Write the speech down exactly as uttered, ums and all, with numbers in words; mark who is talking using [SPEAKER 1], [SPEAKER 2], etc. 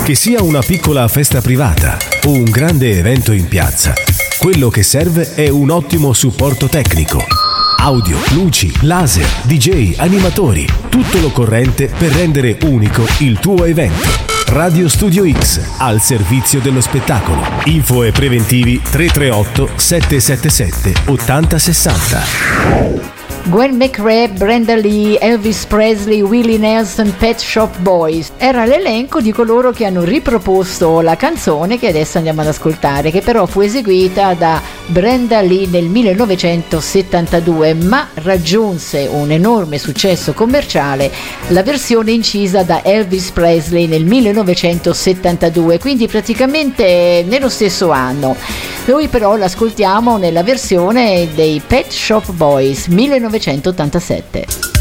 [SPEAKER 1] Che sia una piccola festa privata o un grande evento in piazza, quello che serve è un ottimo supporto tecnico. Audio, luci, laser, D J, animatori, tutto l'occorrente per rendere unico il tuo evento. Radio Studio X, al servizio dello spettacolo. Info e preventivi tre tre otto sette sette sette otto zero sei zero.
[SPEAKER 2] Gwen McRae, Brenda Lee, Elvis Presley, Willie Nelson, Pet Shop Boys. Era l'elenco di coloro che hanno riproposto la canzone che adesso andiamo ad ascoltare, che però fu eseguita da Brenda Lee nel millenovecentosettantadue, ma raggiunse un enorme successo commerciale la versione incisa da Elvis Presley nel millenovecentosettantadue, quindi praticamente nello stesso anno. Noi però l'ascoltiamo nella versione dei Pet Shop Boys millenovecentottantasette.